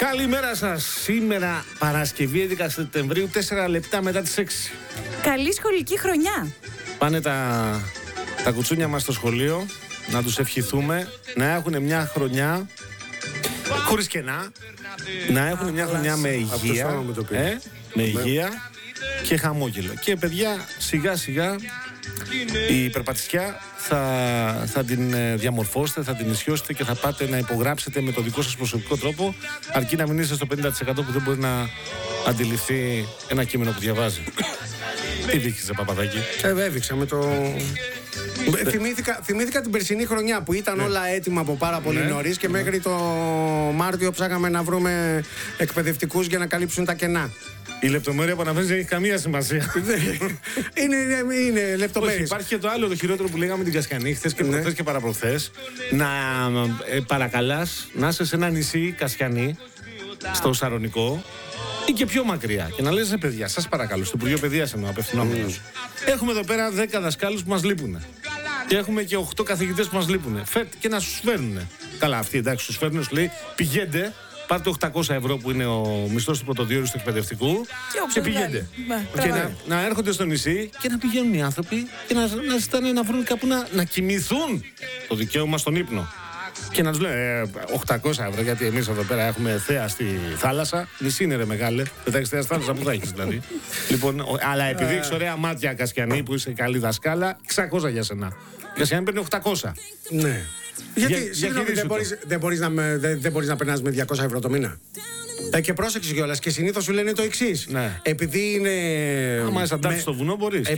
Καλημέρα σας. Σήμερα Παρασκευή 11 Σεπτεμβρίου, 4 λεπτά μετά τις 6. Καλή σχολική χρονιά. Πάνε τα κουτσούνια μας στο σχολείο, να τους ευχηθούμε να έχουν μια χρονιά χωρίς κενά, να έχουν μια χρονιά με υγεία, με υγεία και χαμόγελο. Και παιδιά, σιγά σιγά η περπατησιά θα την διαμορφώσετε, θα την ισιώσετε και θα πάτε να υπογράψετε με το δικό σας προσωπικό τρόπο, αρκεί να μην είστε στο 50% που δεν μπορεί να αντιληφθεί ένα κείμενο που διαβάζει. Τι δείχνεις, Παπαδάκη? Έδειξα με το... Θυμήθηκα την περσινή χρονιά που ήταν όλα έτοιμα από πάρα πολύ νωρίς και μέχρι το Μάρτιο ψάγαμε να βρούμε εκπαιδευτικούς για να καλύψουν τα κενά. Η λεπτομέρεια που αναφέρεις δεν έχει καμία σημασία. Είναι λεπτομέρειες. Υπάρχει και το άλλο, το χειρότερο που λέγαμε την Κασιανή χθες και προχθές και παραπροχθές. Να παρακαλάς να είσαι σε ένα νησί Κασιανή, στο Σαρονικό ή και πιο μακριά. Και να λες, παιδιά, σας παρακαλώ, στο Υπουργείο Παιδείας εννοώ, απευθυνόμενος. Έχουμε εδώ πέρα 10 δασκάλους που μας λείπουν. Και έχουμε και 8 καθηγητές που μας λείπουν. Και να σου φέρνουν. Καλά, αυτοί εντάξει, σου φέρνουν, σου λέει, πηγαίνετε. Πάρτε 800 ευρώ που είναι ο μισθός του πρωτοδιορίου του εκπαιδευτικού και πηγαίνετε. Και να έρχονται στο νησί και να πηγαίνουν οι άνθρωποι και να ζητάνε να βρουν κάπου να κοιμηθούν. Το δικαίωμα στον ύπνο. Και να τους λένε 800 ευρώ, γιατί εμείς εδώ πέρα έχουμε θέα στη θάλασσα. Νησί είναι ρε μεγάλε. Δεν θα έχεις θέα στη θάλασσα, που θα έχεις δηλαδή. Λοιπόν, αλλά επειδή έχεις ωραία μάτια Κασιανή που είσαι καλή δασκάλα, 600 για σένα. Κασιανή παίρνει 800. Ναι. Γιατί συγγνώμη, δεν μπορείς να περνάς με 200 ευρώ το μήνα. Και πρόσεξε κιόλας, και συνήθως σου λένε το εξής. Ναι. Επειδή είναι. Άμα είσαι αντάξει στο βουνό, μπορείς.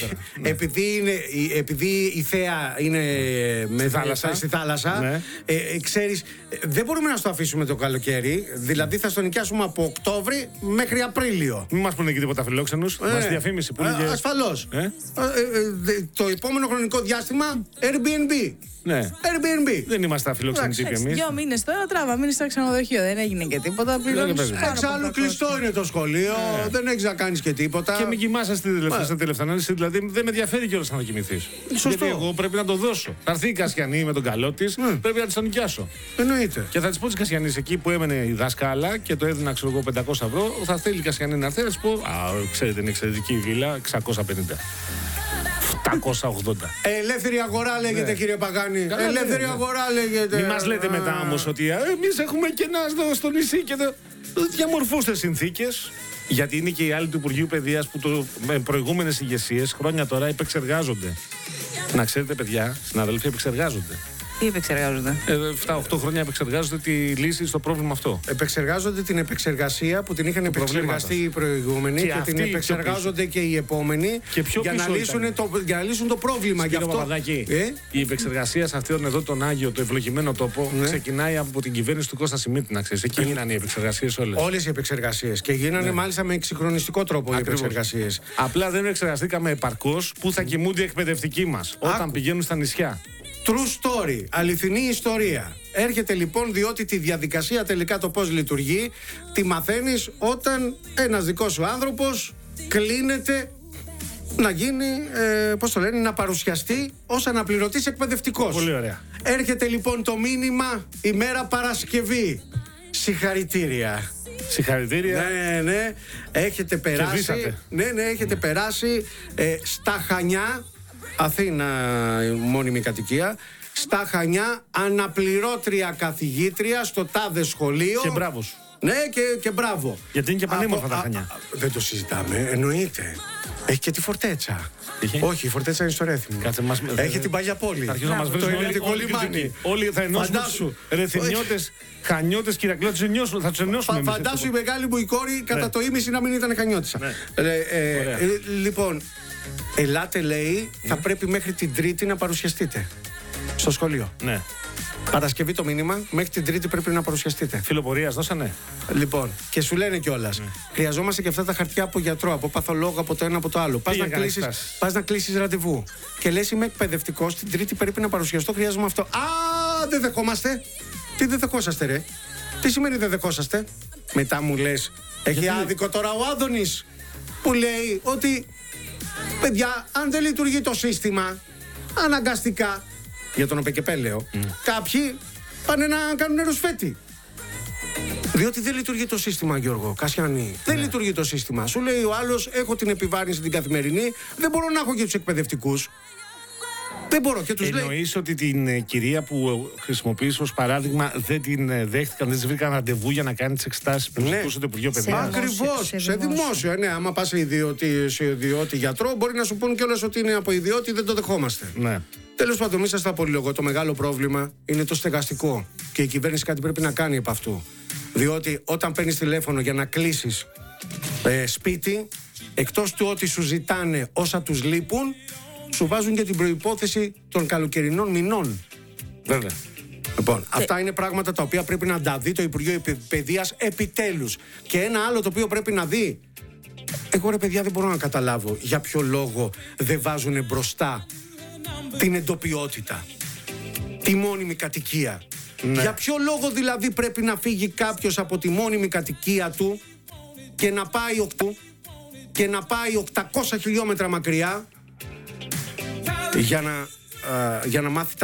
Επειδή η θέα είναι στη θάλασσα, ναι. Ξέρεις, δεν μπορούμε να στο αφήσουμε το καλοκαίρι. Δηλαδή θα στο νοικιάσουμε από Οκτώβρη μέχρι Απρίλιο. Μην μας πούνε και τίποτα φιλόξενους. Μας διαφήμιση που λέγε. Ασφαλώς. Το επόμενο χρονικό διάστημα Airbnb. Ναι. Airbnb. Δεν είμαστε αφιλόξενοι τύποι εμείς. 2 μήνες τώρα τράβα, μείνεις στο ξενοδοχείο. Δεν έγινε και τίποτα. Εξάλλου κλειστό είναι το σχολείο, δεν έχεις να κάνεις και τίποτα. Και μην κοιμάσαι στην τελευταία ανάλυση, δηλαδή δεν με ενδιαφέρει κιόλας να κοιμηθείς. Σωστό. Γιατί εγώ πρέπει να το δώσω. Θα έρθει η Κασιανή με τον καλό της, πρέπει να της το νοικιάσω. Εννοείται. Και θα της πω της Κασιανής εκεί που έμενε η δάσκαλα και το έδινα, ξέρω εγώ, 500 ευρώ, θα θέλει η Κασιανή να έρθει, θα της πω, ξέρετε, είναι εξαιρετική βίλα, 650. 780. Ελεύθερη αγορά λέγεται, κύριε Παγάνη. Ελεύθερη αγορά λέγεται. Μην μας λέτε μετά όμως ότι εμείς έχουμε κενά στο νησί και διαμορφώστε συνθήκες. Γιατί είναι και οι άλλοι του Υπουργείου Παιδείας που με προηγούμενες ηγεσίες χρόνια τώρα επεξεργάζονται. Να ξέρετε, παιδιά, συναδελφοί, επεξεργάζονται. Τι επεξεργάζονται? 7-8 χρόνια επεξεργάζονται τη λύση στο πρόβλημα αυτό. Επεξεργάζονται την επεξεργασία που την είχαν επεξεργαστεί οι προηγούμενοι και την επεξεργάζονται και οι επόμενοι για να λύσουν το πρόβλημα. Κύριε Παπαδάκη, η επεξεργασία σε αυτόν εδώ τον Άγιο, το ευλογημένο τόπο, ξεκινάει από την κυβέρνηση του Κώστα Σιμίτη, να ξέρεις. Εκεί γίνανε οι επεξεργασίες όλες. Όλες οι εξυγχρονιστικές. Και γίνανε μάλιστα με εξυγχρονιστικό τρόπο οι επεξεργασίες. Απλά δεν επεξεργαστήκαμε επαρκώς που θα κοιμούνται οι εκπαιδευτικοί μας όταν πηγαίνουν στα νησιά. True story, αληθινή ιστορία. Έρχεται λοιπόν διότι τη διαδικασία τελικά το πώς λειτουργεί τη μαθαίνεις όταν ένας δικός σου άνθρωπος κλείνεται να γίνει, να παρουσιαστεί ως αναπληρωτής εκπαιδευτικός. Πολύ ωραία. Έρχεται λοιπόν το μήνυμα ημέρα Παρασκευή. Συγχαρητήρια. Συγχαρητήρια. Ναι. Έχετε περάσει. Έχετε περάσει στα Χανιά. Αθήνα, μόνιμη κατοικία. Στα Χανιά, αναπληρώτρια καθηγήτρια στο τάδε σχολείο. Και μπράβο σου. Ναι, και μπράβο. Γιατί είναι και πανέμορφα τα Χανιά. Δεν το συζητάμε, εννοείται. Έχει και τη Φορτέτσα. Όχι, η Φορτέτσα είναι στο Ρέθυμνο. Έχει την Παλιά Πόλη. Αρχίζω να μας βρει το ελληνικό λιμάνι. Όλοι θα ενώσουμε τους Ρεθινιώτες, Χανιώτες, Κυρακλώτες, θα τους ενώσουμε. Φαντάσου η μεγάλη μου η κόρη κατά το ίμιση να μην ήταν Χανιώτισσα. Λοιπόν, ελάτε, λέει, θα πρέπει μέχρι την Τρίτη να παρουσιαστείτε στο σχολείο. Ναι. Παρασκευή το μήνυμα, μέχρι την Τρίτη πρέπει να παρουσιαστείτε. Φιλοπορίας δώσανε. Λοιπόν, και σου λένε κιόλας, χρειαζόμαστε και αυτά τα χαρτιά από γιατρό, από παθολόγο, από το ένα από το άλλο. Πας να κλείσεις ραντεβού. Και λες, είμαι εκπαιδευτικός, την Τρίτη πρέπει να παρουσιαστώ, χρειάζομαι αυτό. Δεν δεχόμαστε. Τι δεν δεχόσαστε, ρε? Τι σημαίνει δεν δεχόσαστε? Μετά μου λες, έχει άδικο τώρα ο Άδωνης που λέει ότι, παιδιά, αν δεν λειτουργεί το σύστημα, αναγκαστικά, για τον ΟΠΕΚΕΠΕ λέω, κάποιοι πάνε να κάνουν ρουσφέτη. Διότι δεν λειτουργεί το σύστημα, Γιώργο Κασιανή. Δεν λειτουργεί το σύστημα. Σου λέει ο άλλος, έχω την επιβάρυνση την καθημερινή, δεν μπορώ να έχω και τους εκπαιδευτικούς. Δεν μπορώ και τους λέει. Εννοείς ότι την κυρία που χρησιμοποιείς ως παράδειγμα δεν την δέχτηκαν, δεν της βρήκαν ραντεβού για να κάνει τις εξετάσεις που ζητούσε το Υπουργείο Παιδείας? Ακριβώς, σε δημόσιο. Ναι, άμα πας σε ιδιώτη γιατρό, μπορεί να σου πούν κιόλας ότι είναι από ιδιώτη, δεν το δεχόμαστε. Ναι. Τέλος πάντων, μη σας τα απολύω. Το μεγάλο πρόβλημα είναι το στεγαστικό. Και η κυβέρνηση κάτι πρέπει να κάνει επ' αυτού. Διότι όταν παίρνεις τηλέφωνο για να κλείσεις σπίτι, εκτός του ότι σου ζητάνε όσα τους λείπουν, σου βάζουν και την προϋπόθεση των καλοκαιρινών μηνών. Βέβαια. Λοιπόν, αυτά είναι πράγματα τα οποία πρέπει να τα δει το Υπουργείο Παιδείας επιτέλους. Και ένα άλλο το οποίο πρέπει να δει. Εγώ ρε παιδιά δεν μπορώ να καταλάβω για ποιο λόγο δεν βάζουν μπροστά την εντοπιότητα, τη μόνιμη κατοικία. Ναι. Για ποιο λόγο δηλαδή πρέπει να φύγει κάποιος από τη μόνιμη κατοικία του και να πάει 800 χιλιόμετρα μακριά για να μάθει τα